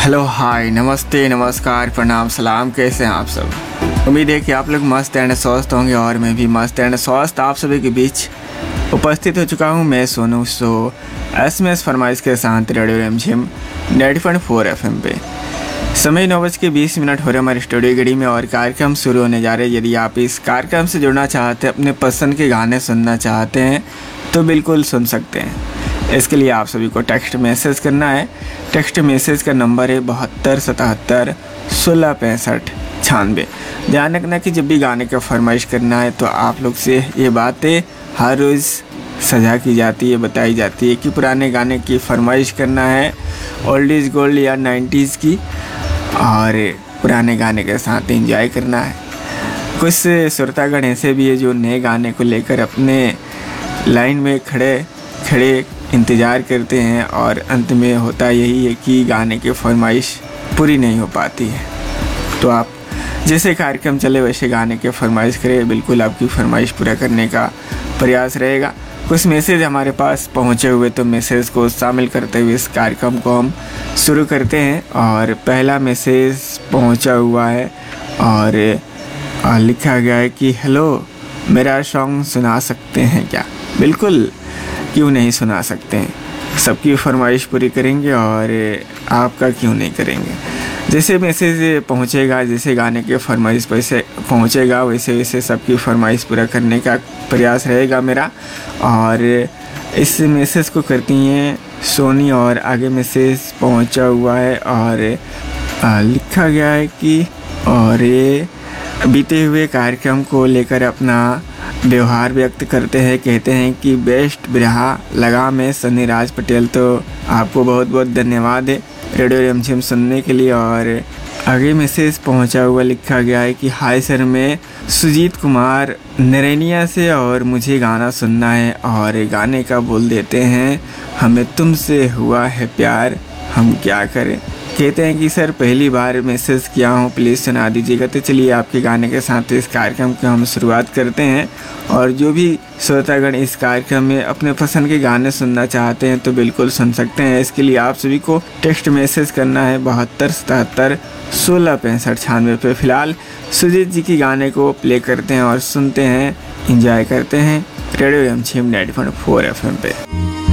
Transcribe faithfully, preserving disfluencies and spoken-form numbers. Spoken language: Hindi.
हेलो हाय नमस्ते नमस्कार प्रणाम सलाम, कैसे हैं आप सब। उम्मीद है कि आप लोग मस्त एंड स्वस्थ होंगे और मैं भी मस्त एंड स्वस्थ आप सभी के बीच उपस्थित हो चुका हूं। मैं सोनू सो एस एम एस फरमाइश के साथ रेडियो रिमझिम ninety point four F M पे समय नौ बज के बीस मिनट हो रहे हमारे स्टूडियो घड़ी में और कार्यक्रम शुरू होने जा रहे हैं। यदि आप इस कार्यक्रम से जुड़ना चाहते हैं, अपने पसंद के गाने सुनना चाहते हैं तो बिल्कुल सुन सकते हैं। इसके लिए आप सभी को टेक्स्ट मैसेज करना है। टेक्स्ट मैसेज का नंबर है बहत्तर सतहत्तर सोलह पैंसठ छियानवे। ध्यान रखना कि जब भी गाने का फरमाइश करना है तो आप लोग से ये बातें हर रोज़ सजा की जाती है, बताई जाती है कि पुराने गाने की फरमाइश करना है, ओल्ड इज़ गोल्ड या नाइन्टीज़ की, और पुराने गाने के साथ एंजॉय करना है। कुछ श्रोतागण ऐसे भी है जो नए गाने को लेकर अपने लाइन में खड़े खड़े इंतज़ार करते हैं और अंत में होता यही है कि गाने की फरमाइश पूरी नहीं हो पाती है। तो आप जैसे कार्यक्रम चले वैसे गाने की फरमाइश करें, बिल्कुल आपकी फरमाइश पूरा करने का प्रयास रहेगा। कुछ मैसेज हमारे पास पहुंचे हुए, तो मैसेज को शामिल करते हुए इस कार्यक्रम को हम शुरू करते हैं। और पहला मैसेज पहुंचा हुआ है और लिखा गया है कि हेलो, मेरा सॉन्ग सुना सकते हैं क्या। बिल्कुल, क्यों नहीं सुना सकते हैं। सबकी फरमाइश पूरी करेंगे और आपका क्यों नहीं करेंगे। जैसे मैसेज पहुंचेगा, जैसे गाने के फरमाइश वैसे पहुंचेगा, वैसे वैसे सबकी फरमाइश पूरा करने का प्रयास रहेगा मेरा। और इस मैसेज को करती हैं सोनी और आगे मैसेज पहुंचा हुआ है और लिखा गया है कि और ये बीते हुए कार्यक्रम को लेकर अपना व्यवहार व्यक्त करते हैं। कहते हैं कि बेस्ट बिरहा लगा मैं सन्नी राज पटेल। तो आपको बहुत बहुत धन्यवाद है रेडियो रिमझिम सुनने के लिए। और आगे मैसेज पहुंचा हुआ लिखा गया है कि हाय सर, मैं सुजीत कुमार नरेनिया से और मुझे गाना सुनना है। और गाने का बोल देते हैं हमें तुमसे हुआ है प्यार, हम क्या करें। कहते हैं कि सर पहली बार मैसेज किया हूँ, प्लीज़ सुना दीजिएगा। तो चलिए आपके गाने के साथ इस कार्यक्रम की हम शुरुआत करते हैं। और जो भी श्रोतागण इस कार्यक्रम में अपने पसंद के गाने सुनना चाहते हैं तो बिल्कुल सुन सकते हैं। इसके लिए आप सभी को टेक्स्ट मैसेज करना है बहत्तर सतहत्तर सोलह पैंसठ छियानवे पे। फिलहाल सुजीत जी की गाने को प्ले करते हैं और सुनते हैं, इंजॉय करते हैं रेडियो रिमझिम ninety point four F M पे।